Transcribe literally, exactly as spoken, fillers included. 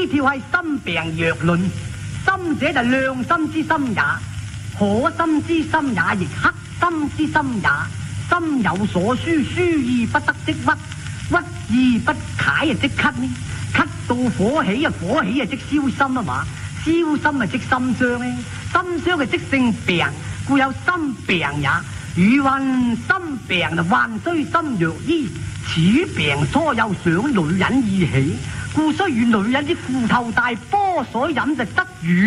條係心病藥論，心者就量心之心也，可心之心也，亦克心之心也。心有所抒，抒意不得即屈，屈意不解啊即咳呢？咳到火起啊，火起啊即燒心啊嘛，燒心啊即心傷呢？心傷啊即性病，故有心病也。語云心病就患須心藥醫，此病初有想女人意起，故須與女人之褲頭大波所飲就得語。